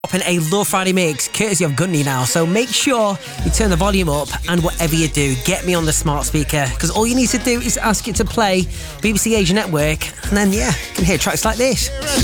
Dropping a Love Friday mix courtesy of Gundy now, so make sure you turn the volume up, and whatever you do, get me on the smart speaker, because all you need to do is ask it to play BBC Asia Network, and then you can hear tracks like this.